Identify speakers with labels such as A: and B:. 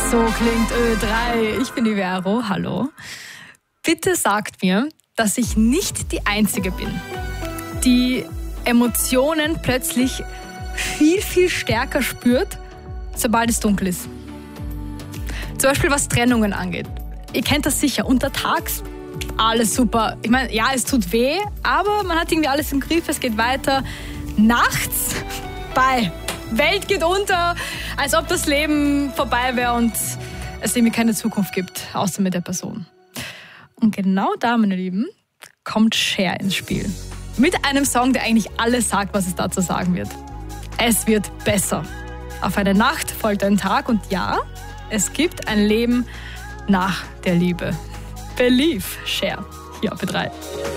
A: So klingt Ö3. Ich bin die Vero, hallo. Bitte sagt mir, dass ich nicht die Einzige bin, die Emotionen plötzlich viel, viel stärker spürt, sobald es dunkel ist. Zum Beispiel was Trennungen angeht. Ihr kennt das sicher, untertags alles super. Ich meine, ja, es tut weh, aber man hat irgendwie alles im Griff, es geht weiter. Nachts, Welt geht unter, als ob das Leben vorbei wäre und es irgendwie keine Zukunft gibt, außer mit der Person. Und genau da, meine Lieben, kommt Cher ins Spiel. Mit einem Song, der eigentlich alles sagt, was es dazu sagen wird. Es wird besser. Auf eine Nacht folgt ein Tag und ja, es gibt ein Leben nach der Liebe. Believe, Cher, hier auf Ö3.